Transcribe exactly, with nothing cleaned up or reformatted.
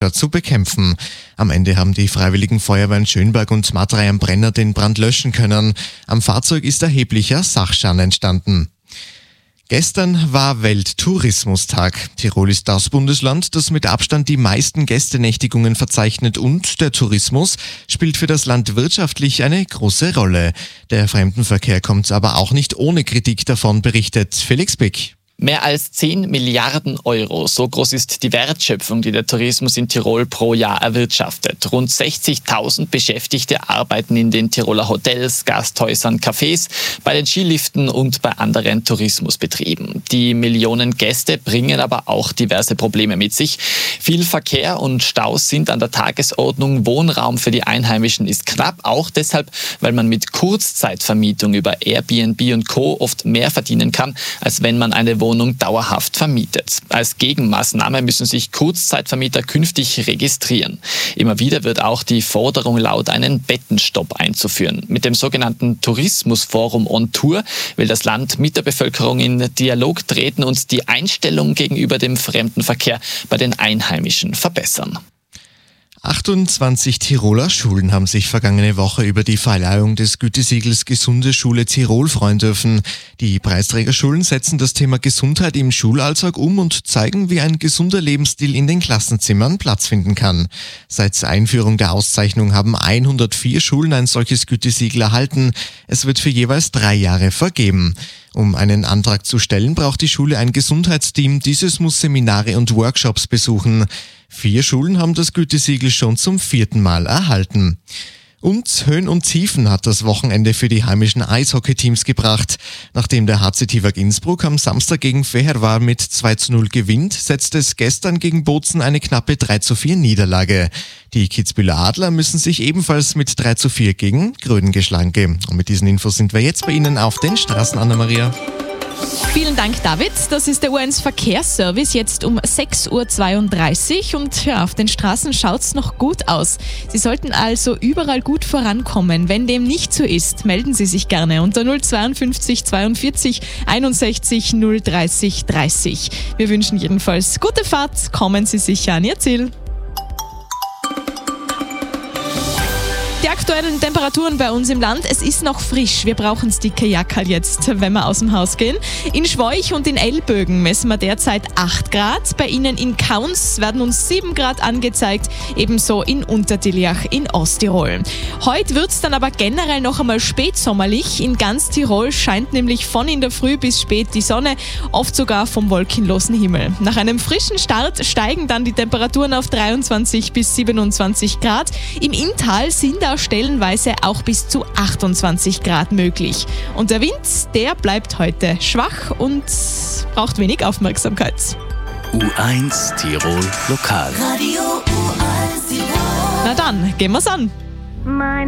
Feuer zu bekämpfen. Am Ende haben die Freiwilligen Feuerwehren Schönberg und Matrei am Brenner den Brand löschen können. Am Fahrzeug ist erheblicher Sachschaden entstanden. Gestern war Welttourismustag. Tirol ist das Bundesland, das mit Abstand die meisten Gästenächtigungen verzeichnet, und der Tourismus spielt für das Land wirtschaftlich eine große Rolle. Der Fremdenverkehr kommt aber auch nicht ohne Kritik davon, berichtet Felix Bick. Mehr als zehn Milliarden Euro, so groß ist die Wertschöpfung, die der Tourismus in Tirol pro Jahr erwirtschaftet. Rund sechzigtausend Beschäftigte arbeiten in den Tiroler Hotels, Gasthäusern, Cafés, bei den Skiliften und bei anderen Tourismusbetrieben. Die Millionen Gäste bringen aber auch diverse Probleme mit sich. Viel Verkehr und Staus sind an der Tagesordnung, Wohnraum für die Einheimischen ist knapp, auch deshalb, weil man mit Kurzzeitvermietung über Airbnb und Co. oft mehr verdienen kann, als wenn man eine Wohnung Wohnung dauerhaft vermietet. Als Gegenmaßnahme müssen sich Kurzzeitvermieter künftig registrieren. Immer wieder wird auch die Forderung laut, einen Bettenstopp einzuführen. Mit dem sogenannten Tourismusforum on Tour will das Land mit der Bevölkerung in Dialog treten und die Einstellung gegenüber dem Fremdenverkehr bei den Einheimischen verbessern. achtundzwanzig Tiroler Schulen haben sich vergangene Woche über die Verleihung des Gütesiegels Gesunde Schule Tirol freuen dürfen. Die Preisträgerschulen setzen das Thema Gesundheit im Schulalltag um und zeigen, wie ein gesunder Lebensstil in den Klassenzimmern Platz finden kann. Seit Einführung der Auszeichnung haben hundertvier Schulen ein solches Gütesiegel erhalten. Es wird für jeweils drei Jahre vergeben. Um einen Antrag zu stellen, braucht die Schule ein Gesundheitsteam. Dieses muss Seminare und Workshops besuchen. Vier Schulen haben das Gütesiegel schon zum vierten Mal erhalten. Und Höhen und Tiefen hat das Wochenende für die heimischen Eishockeyteams gebracht. Nachdem der H C Tivak Innsbruck am Samstag gegen Fehervar mit zwei zu null gewinnt, setzte es gestern gegen Bozen eine knappe drei zu vier Niederlage. Die Kitzbüheler Adler müssen sich ebenfalls mit drei zu vier gegen Gröden geschlagen geben. Und mit diesen Infos sind wir jetzt bei Ihnen auf den Straßen, Anna-Maria. Vielen Dank, David. Das ist der U eins Verkehrsservice jetzt um sechs Uhr zweiunddreißig und ja, auf den Straßen schaut's noch gut aus. Sie sollten also überall gut vorankommen. Wenn dem nicht so ist, melden Sie sich gerne unter null zweiundfünfzig zweiundvierzig einundsechzig null dreißig dreißig. Wir wünschen jedenfalls gute Fahrt, kommen Sie sicher an Ihr Ziel. Die aktuellen Temperaturen bei uns im Land, es ist noch frisch. Wir brauchen dicke Jackerl jetzt, wenn wir aus dem Haus gehen. In Schwoich und in Elbögen messen wir derzeit acht Grad. Bei Ihnen in Kauns werden uns sieben Grad angezeigt, ebenso in Untertiliach in Osttirol. Heute wird es dann aber generell noch einmal spätsommerlich. In ganz Tirol scheint nämlich von in der Früh bis spät die Sonne, oft sogar vom wolkenlosen Himmel. Nach einem frischen Start steigen dann die Temperaturen auf dreiundzwanzig bis siebenundzwanzig Grad. Im Inntal sind da stellenweise auch bis zu achtundzwanzig Grad möglich. Und der Wind, der bleibt heute schwach und braucht wenig Aufmerksamkeit. U eins Tirol Lokal. Radio U eins Tirol. Na dann, gehen wir's an. Meine